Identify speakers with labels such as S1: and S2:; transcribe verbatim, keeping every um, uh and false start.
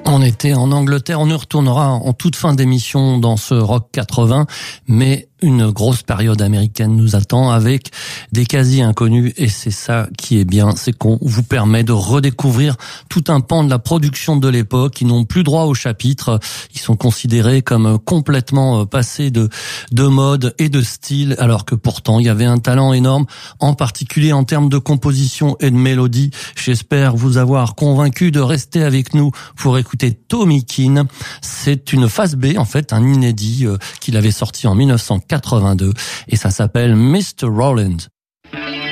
S1: On était en Angleterre, on y retournera en toute fin d'émission dans ce Rock quatre-vingts, mais une grosse période américaine nous attend avec des quasi-inconnus, et c'est ça qui est bien, c'est qu'on vous permet de redécouvrir tout un pan de la production de l'époque. Qui n'ont plus droit au chapitre, ils sont considérés comme complètement passés de, de mode et de style, alors que pourtant il y avait un talent énorme, en particulier en termes de composition et de mélodie. J'espère vous avoir convaincu de rester avec nous pour écouter Tommy Keene. C'est une phase B, en fait, un inédit euh, qu'il avait sorti en mille neuf cent quatre-vingt-deux, et ça s'appelle mister Rowland.